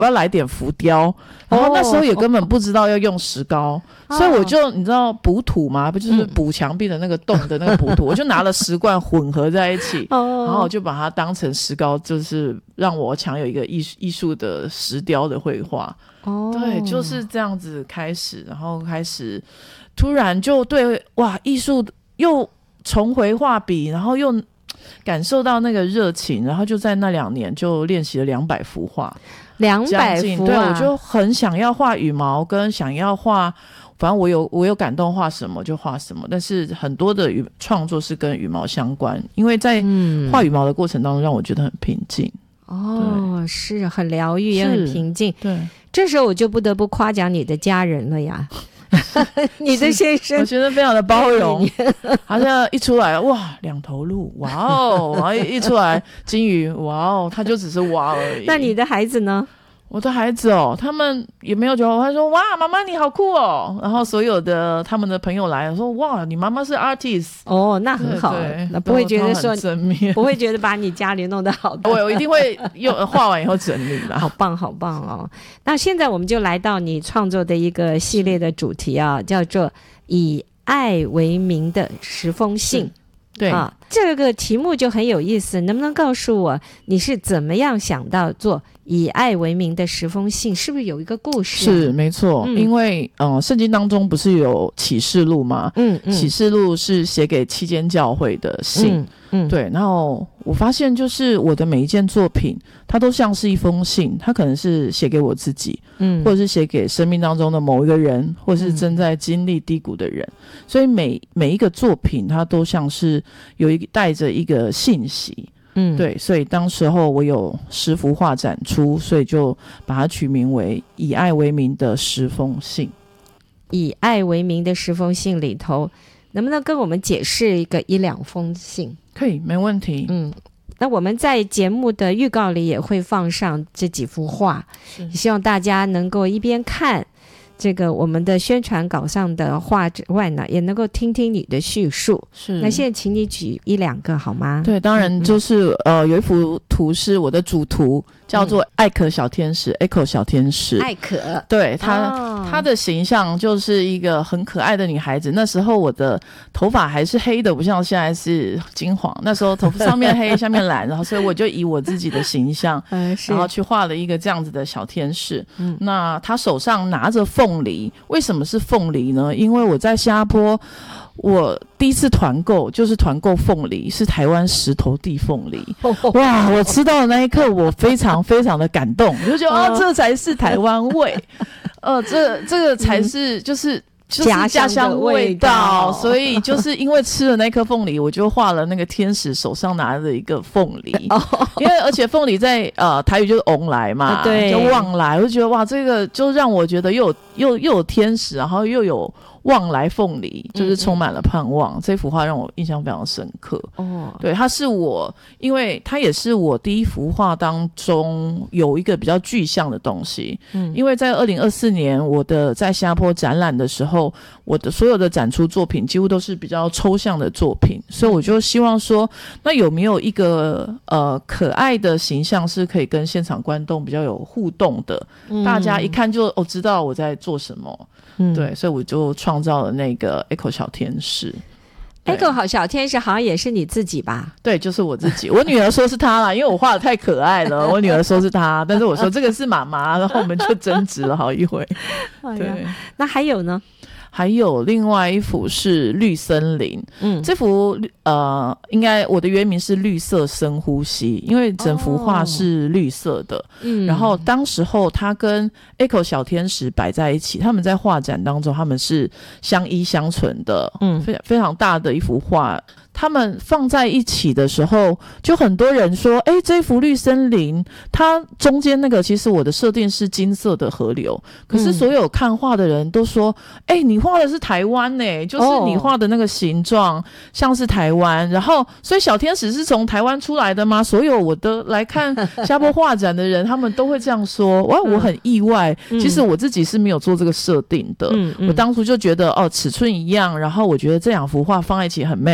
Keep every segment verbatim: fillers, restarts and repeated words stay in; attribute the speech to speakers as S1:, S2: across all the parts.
S1: 我要来点浮雕，然后那时候也根本不知道要用石膏，哦、所以我就你知道补土嘛，不就是补墙壁的那个洞的那个补土，嗯、我就拿了石罐混合在一起，哦、然后我就把它当成石膏，就是让我墙有一个艺艺术的石雕的绘画。哦，对，就是这样子开始，然后开始突然就对哇艺术又重回画笔，然后又感受到那个热情，然后就在那两年就练习了两百幅画。
S2: 两百幅、啊、
S1: 对，我就很想要画羽毛，跟想要画，反正我有我有感动画什么就画什么，但是很多的羽创作是跟羽毛相关，因为在画羽毛的过程当中让我觉得很平静。
S2: 哦，是很疗愈也很平静。
S1: 对，
S2: 这时候我就不得不夸奖你的家人了呀。你的先生
S1: 我觉得非常的包容，好像一出来哇两头鹿哇哦，然后一出来金鱼哇哦，他就只是蛙而已。
S2: 那你的孩子呢？
S1: 我的孩子哦，他们也没有觉得，他说哇妈妈你好酷哦，然后所有的他们的朋友来说哇你妈妈是 artist
S2: 哦，那很好，那不会觉得说
S1: 正面，
S2: 不会觉得把你家里弄得好的。
S1: 我我一定会用画完以后整理啦。
S2: 好棒好棒哦。那现在我们就来到你创作的一个系列的主题啊，叫做以爱为名的十封信。
S1: 对
S2: 啊，这个题目就很有意思，能不能告诉我你是怎么样想到做以爱为名的十封信？是不是有一个故事、啊？
S1: 是没错、嗯、因为呃，圣经当中不是有启示录吗？嗯嗯，启示录是写给七间教会的信。嗯嗯，对，然后我发现就是我的每一件作品它都像是一封信，它可能是写给我自己，嗯，或者是写给生命当中的某一个人，或是正在经历低谷的人、嗯、所以每每一个作品它都像是有一个带着一个信息。嗯，对，所以当时候我有十幅画展出，所以就把它取名为以爱为名的十封信。
S2: 以爱为名的十封信里头，能不能跟我们解释一个一两封信？
S1: 可以，没问题。
S2: 嗯，那我们在节目的预告里也会放上这几幅画，希望大家能够一边看这个我们的宣传稿上的画之外呢，也能够听听你的叙述。是，那现在请你举一两个好吗？
S1: 对，当然就是、嗯、呃，有一幅图是我的主图，叫做艾可小天使、嗯、Echo 小天使。
S2: 艾可，
S1: 对他、哦，他的形象就是一个很可爱的女孩子。那时候我的头发还是黑的，不像现在是金黄。那时候头发上面黑，下面蓝，然后所以我就以我自己的形象，嗯、然后去画了一个这样子的小天使。嗯，那他手上拿着凤梨，为什么是凤梨呢？因为我在新加坡。我第一次团购就是团购凤梨，是台湾石头地凤梨。哇，我吃到的那一刻我非常非常的感动，我就觉得哦，这才是台湾味，呃，这这个才是就是就是家乡味道。所以就是因为吃了那颗凤梨，我就画了那个天使手上拿着一个凤梨，因为而且凤梨在呃台语就是翁来嘛，啊、对，就旺来，我就觉得哇，这个就让我觉得又有又又有天使，然后又有旺来凤梨，就是充满了盼望。嗯嗯，这幅画让我印象非常深刻。哦，对，它是我，因为它也是我第一幅画当中有一个比较具象的东西。嗯，因为在二零二四年我的在新加坡展览的时候，我的所有的展出作品几乎都是比较抽象的作品，所以我就希望说，那有没有一个呃可爱的形象是可以跟现场观众比较有互动的，嗯、大家一看就哦知道我在做什么。嗯，对，所以我就创造了那个 Echo 小天使。
S2: Echo 好小天使好像也是你自己吧？
S1: 对，就是我自己。我女儿说是她啦，因为我画的太可爱了。我女儿说是她，但是我说这个是妈妈，然后我们就争执了好一回。对，哎、
S2: 那还有呢？
S1: 还有另外一幅是绿森林，嗯，这幅呃，应该我的原名是绿色深呼吸，因为整幅画是绿色的，嗯、哦，然后当时候它跟 Echo 小天使摆在一起，他们在画展当中他们是相依相存的，嗯，非常非常大的一幅画。他们放在一起的时候，就很多人说，哎，这幅绿森林它中间那个其实我的设定是金色的河流，可是所有看画的人都说，哎，你画的是台湾耶，就是你画的那个形状像是台湾，然后所以小天使是从台湾出来的吗？所有我的来看新加坡画展的人他们都会这样说。哇，我很意外，其实我自己是没有做这个设定的，我当初就觉得哦尺寸一样，然后我觉得这两幅画放在一起很 match， 把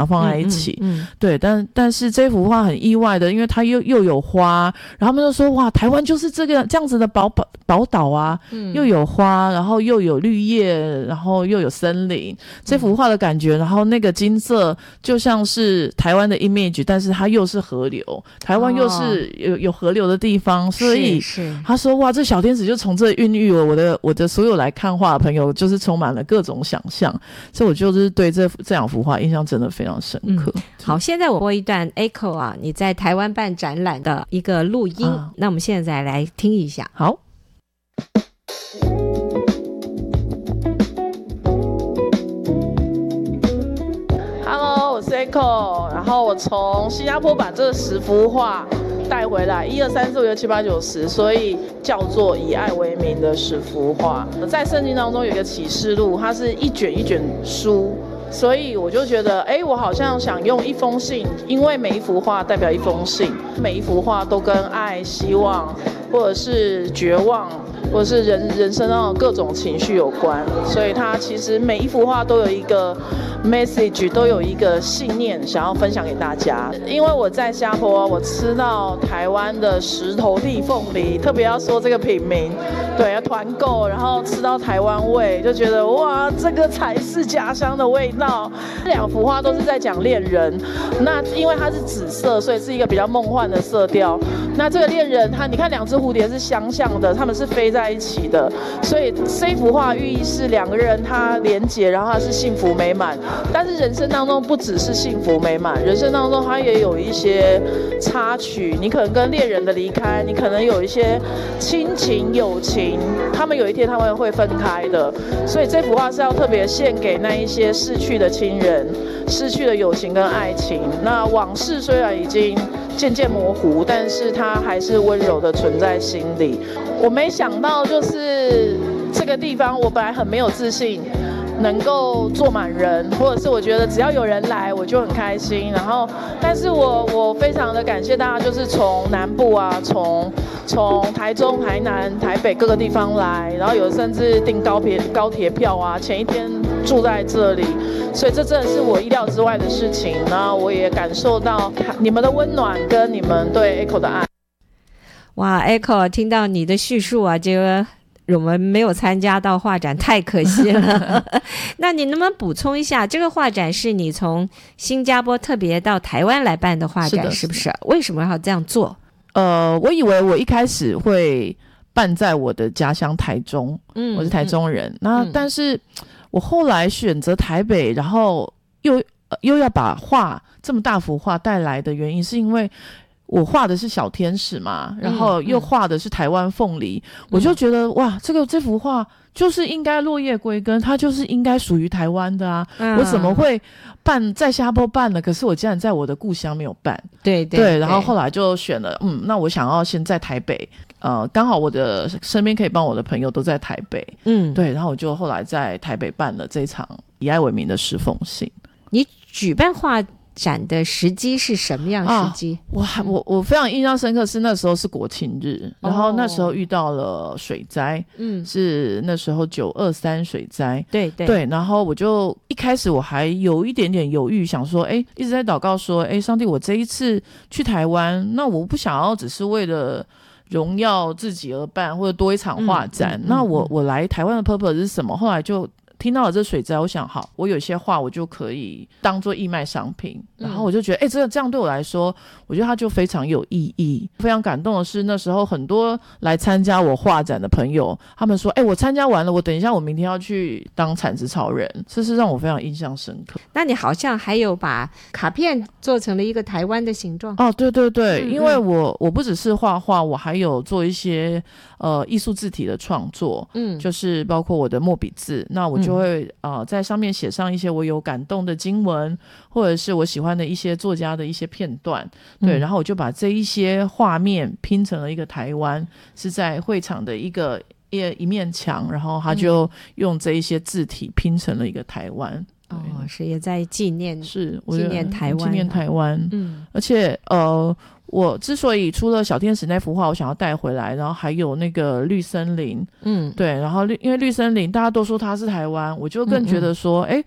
S1: 它放在一起，
S2: 嗯嗯嗯
S1: 对，但但是这幅画很意外的，因为它又又有花，然后他们就说哇，台湾就是这个这样子的宝宝宝岛啊、嗯，又有花，然后又有绿叶，然后又有森林，这幅画的感觉，然后那个金色就像是台湾的 image， 但是它又是河流，台湾又是有、哦、有河流的地方，所以他说哇，这小天使就从这孕育了我的我的所有来看画的朋友，就是充满了各种想象，所以我就是对这这两幅画印象真的非常深刻。
S2: 嗯、好，现在我播一段 Echo 啊，你在台湾办展览的一个录音、啊，那我们现在来听一下。
S1: 好。Hello， 我是 Echo， 然后我从新加坡把这十幅画带回来，一二三四五六七八九十，所以叫做以爱为名的十幅画。在圣经当中有一个启示录，它是一卷一卷书。所以我就觉得，哎，我好像想用一封信，因为每一幅画代表一封信，每一幅画都跟爱、希望，或者是绝望，或者是人人生当中各种情绪有关。所以它其实每一幅画都有一个 message， 都有一个信念想要分享给大家。因为我在新加坡，我吃到台湾的石头地凤梨，特别要说这个品名，对，要团购，然后吃到台湾味，就觉得哇，这个才是家乡的味道。这两幅画都是在讲恋人，那因为它是紫色，所以是一个比较梦幻的色调。那这个恋人，它你看两只蝴蝶是相像的，它们是飞在一起的，所以这一幅画寓意是两个人他连结，然后它是幸福美满。但是人生当中不只是幸福美满，人生当中它也有一些插曲，你可能跟恋人的离开，你可能有一些亲情友情，他们有一天他们会分开的。所以这幅画是要特别献给那一些逝去的亲人，失去了友情跟爱情。那往事虽然已经渐渐模糊，但是它还是温柔的存在心里。我没想到就是这个地方，我本来很没有自信能够坐满人，或者是我觉得只要有人来我就很开心。然后但是我我非常的感谢大家，就是从南部啊，从从台中、台南、台北各个地方来，然后有甚至订高铁高铁票啊，前一天住在这里，所以这真的是我意料之外的事情。然后我也感受到你们的温暖跟你们对 Echo 的爱。
S2: 哇 Echo 听到你的叙述啊，这个我们没有参加到画展，太可惜了。那你能不能补充一下，这个画展是你从新加坡特别到台湾来办的画展， 是, 是不是？为什么要这样做？
S1: 呃，我以为我一开始会办在我的家乡台中，嗯，我是台中人，嗯、那、嗯、但是我后来选择台北，然后又、呃、又要把画这么大幅画带来的原因，是因为我画的是小天使嘛，然后又画的是台湾凤梨、嗯、我就觉得哇，这个这幅画就是应该落叶归根，它就是应该属于台湾的啊、嗯、我怎么会办在新加坡办了，可是我竟然在我的故乡没有办。
S2: 对 对,
S1: 对，然后后来就选了嗯，那我想要先在台北，呃，刚好我的身边可以帮我的朋友都在台北，嗯，对，然后我就后来在台北办了这场以爱为名的十封信。
S2: 你举办画展的时机是什么样时机？
S1: 啊、我我我非常印象深刻，是那时候是国庆日，然后那时候遇到了水灾，嗯，是那时候九二三水灾，
S2: 对对
S1: 对，然后我就一开始我还有一点点犹豫，想说，哎，一直在祷告说，哎，上帝，我这一次去台湾，那我不想要只是为了荣耀自己而办，或者多一场画展，嗯嗯嗯、那我我来台湾的 purpose 是什么？后来就听到了这水灾，我想好，我有些画我就可以当做义卖商品、嗯、然后我就觉得哎、欸，这个这样对我来说，我觉得它就非常有意义。非常感动的是那时候很多来参加我画展的朋友，他们说哎、欸，我参加完了，我等一下我明天要去当产值超人，这是让我非常印象深刻。
S2: 那你好像还有把卡片做成了一个台湾的形状。
S1: 哦，对对对、嗯、因为我我不只是画画，我还有做一些呃艺术字体的创作，嗯，就是包括我的墨笔字，那我就就会、呃、在上面写上一些我有感动的经文，或者是我喜欢的一些作家的一些片段，对、嗯、然后我就把这一些画面拼成了一个台湾，是在会场的一个 一, 一面墙，然后他就用这一些字体拼成了一个台湾、
S2: 嗯、哦，是也在纪念，
S1: 是
S2: 纪念台湾，
S1: 纪念台湾，嗯，而且呃我之所以除了小天使那幅画我想要带回来，然后还有那个绿森林，嗯，对，然后因为绿森林大家都说它是台湾，我就更觉得说哎、嗯嗯，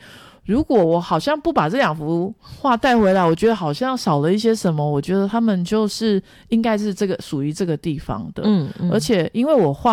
S1: 如果我好像不把这两幅画带回来，我觉得好像少了一些什么。我觉得他们就是应该是这个属于这个地方的，
S2: 嗯嗯，
S1: 而且因为我画